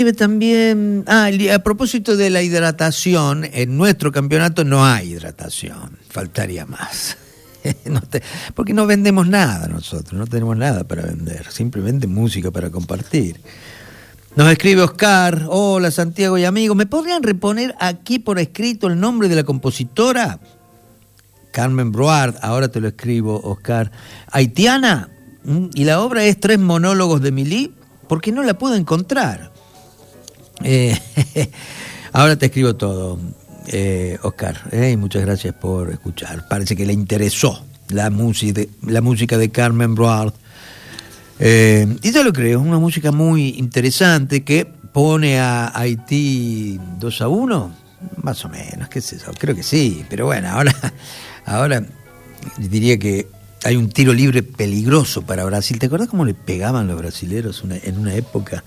También, a propósito de la hidratación, en nuestro campeonato no hay hidratación, faltaría más. Porque no vendemos nada nosotros, no tenemos nada para vender, simplemente música para compartir. Nos escribe Oscar: hola Santiago y amigos, ¿me podrían reponer aquí por escrito el nombre de la compositora? Carmen Broard, ahora te lo escribo, Oscar. Haitiana, y la obra es 3 monólogos de Milly, porque no la puedo encontrar. Ahora te escribo todo, Oscar, y muchas gracias por escuchar. Parece que le interesó la música de Carmen Broard. Y yo lo creo, es una música muy interesante que pone a Haití 2-1, más o menos, qué sé yo, creo que sí, pero bueno, ahora diría que hay un tiro libre peligroso para Brasil. ¿Te acordás cómo le pegaban los brasileros en una época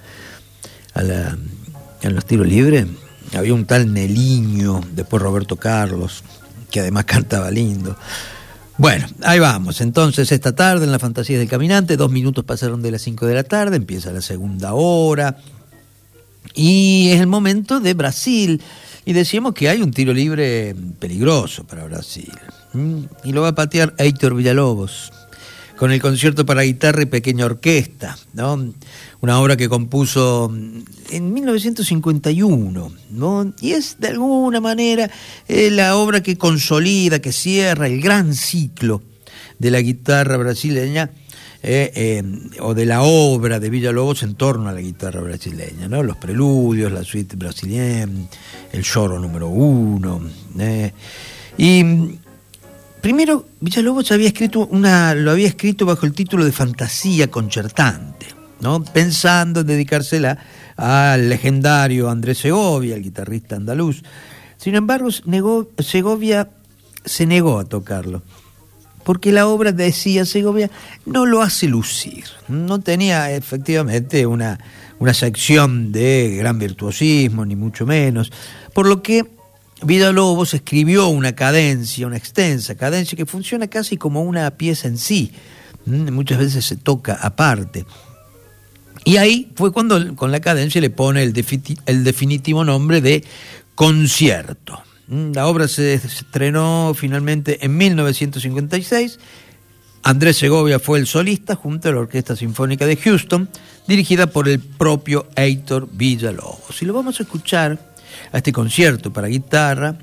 en los tiros libres? Había un tal Neliño, después Roberto Carlos, que además cantaba lindo. Bueno, ahí vamos. Entonces, esta tarde en la Fantasía del Caminante, 2 minutos pasaron de las 5 de la tarde, empieza la segunda hora, y es el momento de Brasil. Y decíamos que hay un tiro libre peligroso para Brasil. Y lo va a patear Héctor Villalobos, con el concierto para guitarra y pequeña orquesta, ¿no? Una obra que compuso en 1951, ¿no? Y es de alguna manera la obra que consolida, que cierra el gran ciclo de la guitarra brasileña, o de la obra de Villalobos en torno a la guitarra brasileña, ¿no? Los preludios, la suite brasilienne, el lloro número 1. Y primero, Villalobos lo había escrito bajo el título de Fantasía Concertante, ¿no? Pensando en dedicársela al legendario Andrés Segovia, el guitarrista andaluz. Sin embargo, Segovia se negó a tocarlo, porque la obra, decía Segovia, no lo hace lucir. No tenía efectivamente una sección de gran virtuosismo, ni mucho menos, por lo que Villalobos escribió una extensa cadencia que funciona casi como una pieza en sí. Muchas veces se toca aparte. Y ahí fue cuando con la cadencia le pone el definitivo nombre de concierto. La obra se estrenó finalmente en 1956. Andrés Segovia fue el solista junto a la Orquesta Sinfónica de Houston, dirigida por el propio Héctor Villalobos. Y lo vamos a escuchar a este concierto para guitarra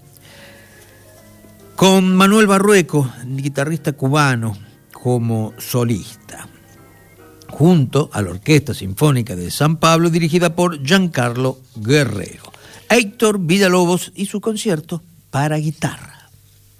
con Manuel Barrueco, guitarrista cubano, como solista, junto a la Orquesta Sinfónica de San Pablo, dirigida por Giancarlo Guerrero. Héctor Villalobos y su concierto para guitarra.